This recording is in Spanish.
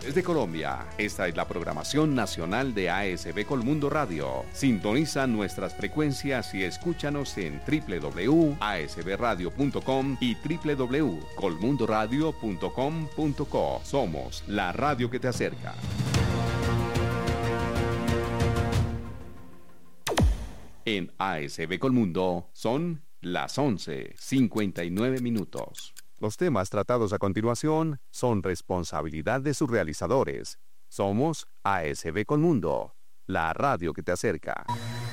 de Colombia. Esta es la programación nacional de ASB Colmundo Radio. Sintoniza nuestras frecuencias y escúchanos en www.asbradio.com y www.colmundoradio.com.co. Somos la radio que te acerca. En ASB Colmundo son las 11:59. Los temas tratados a continuación son responsabilidad de sus realizadores. Somos ASB Colmundo, la radio que te acerca.